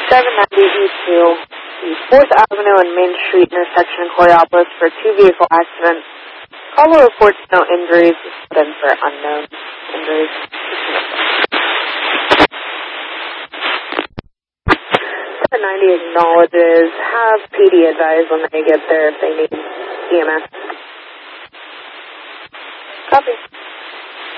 790 E2, the 4th Avenue and Main Street intersection in Coraopolis for 2-vehicle accident. Caller reports no injuries, then for unknown injuries. 790 acknowledges. Have PD advise when they get there if they need EMS. Copy.